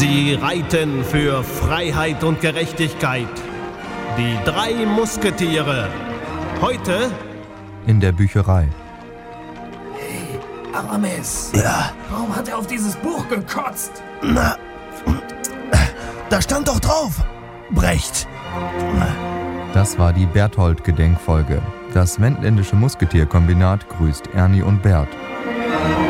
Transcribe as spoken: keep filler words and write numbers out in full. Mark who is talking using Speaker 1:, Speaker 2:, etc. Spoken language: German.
Speaker 1: Sie reiten für Freiheit und Gerechtigkeit. Die drei Musketiere. Heute
Speaker 2: in der Bücherei.
Speaker 3: Hey, Aramis.
Speaker 4: Ja?
Speaker 3: Warum hat er auf dieses Buch gekotzt?
Speaker 4: Na, da stand doch drauf. Brecht.
Speaker 2: Das war die Berthold-Gedenkfolge. Das Wendländische Musketierkombinat grüßt Ernie und Bert.